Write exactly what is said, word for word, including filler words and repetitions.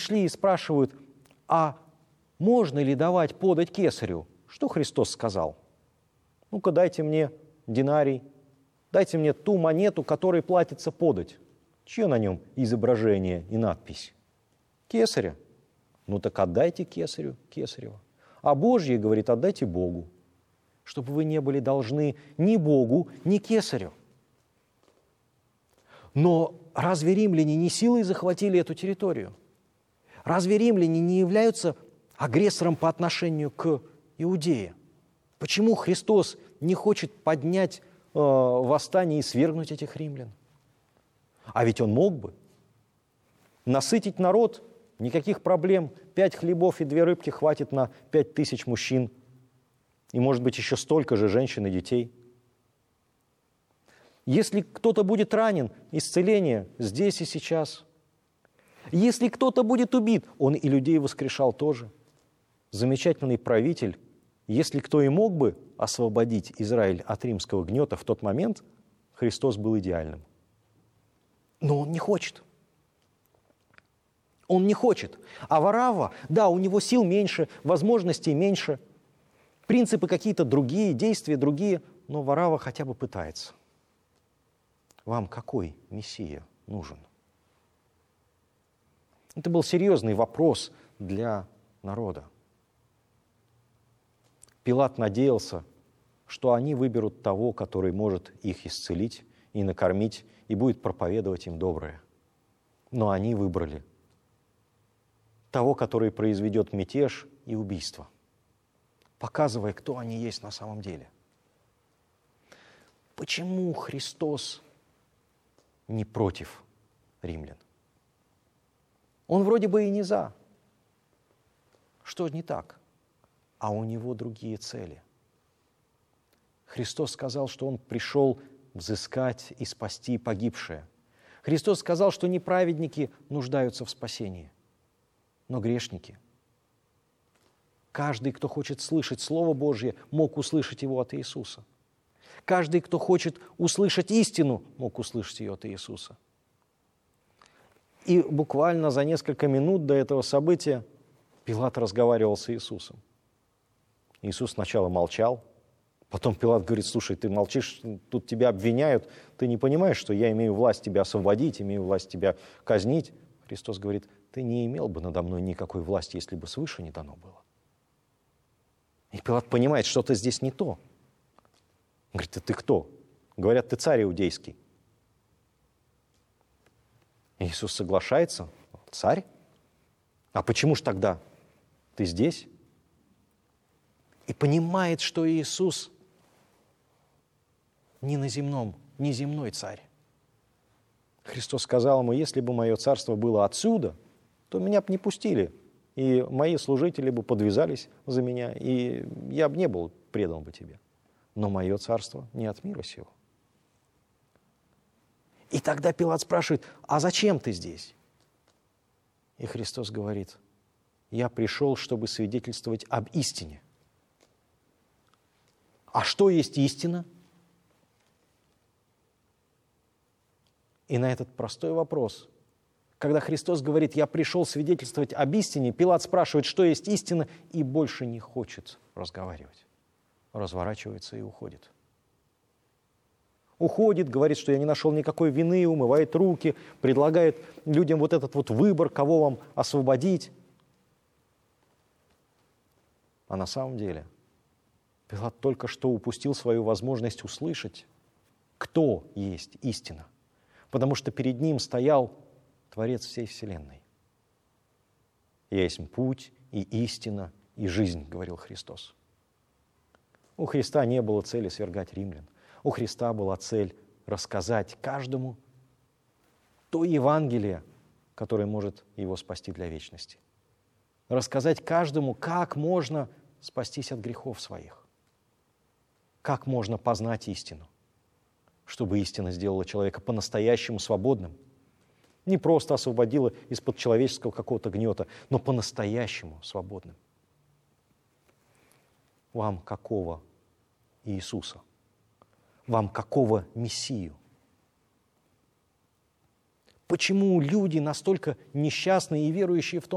пришли и спрашивают, а можно ли давать подать кесарю? Что Христос сказал? Ну-ка, дайте мне динарий, дайте мне ту монету, которой платится подать. Чье на нем изображение и надпись? Кесаря. Ну так отдайте кесарю кесарева. А Божье, говорит, отдайте Богу, чтобы вы не были должны ни Богу, ни кесарю. Но разве римляне не силой захватили эту территорию? Разве римляне не являются агрессором по отношению к Иудее? Почему Христос не хочет поднять э, восстание и свергнуть этих римлян? А ведь Он мог бы. Насытить народ – никаких проблем. Пять хлебов и две рыбки хватит на пять тысяч мужчин. И, может быть, еще столько же женщин и детей. Если кто-то будет ранен, исцеление здесь и сейчас. Если кто-то будет убит, Он и людей воскрешал тоже. Замечательный правитель. Если кто и мог бы освободить Израиль от римского гнета в тот момент, Христос был идеальным. Но Он не хочет. Он не хочет. А Варава, да, у него сил меньше, возможностей меньше, принципы какие-то другие, действия другие, но Варава хотя бы пытается. Вам какой Мессия нужен? Это был серьезный вопрос для народа. Пилат надеялся, что они выберут того, который может их исцелить и накормить, и будет проповедовать им доброе. Но они выбрали того, который произведет мятеж и убийство, показывая, кто они есть на самом деле. Почему Христос не против римлян? Он вроде бы и не за. Что не так? А у него другие цели. Христос сказал, что Он пришел взыскать и спасти погибшее. Христос сказал, что неправедники нуждаются в спасении, но грешники. Каждый, кто хочет слышать Слово Божье, мог услышать его от Иисуса. Каждый, кто хочет услышать истину, мог услышать ее от Иисуса. И буквально за несколько минут до этого события Пилат разговаривал с Иисусом. Иисус сначала молчал, потом Пилат говорит: слушай, ты молчишь, тут тебя обвиняют, ты не понимаешь, что я имею власть тебя освободить, имею власть тебя казнить? Христос говорит: ты не имел бы надо мной никакой власти, если бы свыше не дано было. И Пилат понимает, что-то здесь не то. Он говорит: ты, ты кто? Говорят, ты царь иудейский. Иисус соглашается: царь? А почему ж тогда ты здесь? И понимает, что Иисус не на земном, не земной царь. Христос сказал ему: если бы мое царство было отсюда, то меня бы не пустили, и мои служители бы подвязались за меня, и я бы не был предан бы тебе. Но мое царство не от мира сего. И тогда Пилат спрашивает: а зачем ты здесь? И Христос говорит: я пришел, чтобы свидетельствовать об истине. А что есть истина? И на этот простой вопрос, когда Христос говорит: я пришел свидетельствовать об истине, Пилат спрашивает, что есть истина, и больше не хочет разговаривать. Разворачивается и уходит. Уходит, говорит, что я не нашел никакой вины, умывает руки, предлагает людям вот этот вот выбор, кого вам освободить. А на самом деле Пилат только что упустил свою возможность услышать, кто есть истина, потому что перед ним стоял Творец всей вселенной. «Я есть путь и истина и жизнь», — говорил Христос. У Христа не было цели свергать римлян. У Христа была цель рассказать каждому то Евангелие, которое может его спасти для вечности. Рассказать каждому, как можно спастись от грехов своих. Как можно познать истину, чтобы истина сделала человека по-настоящему свободным. Не просто освободила из-под человеческого какого-то гнета, но по-настоящему свободным. Вам какого Иисуса? Вам какого Мессию? Почему люди настолько несчастные и верующие в том,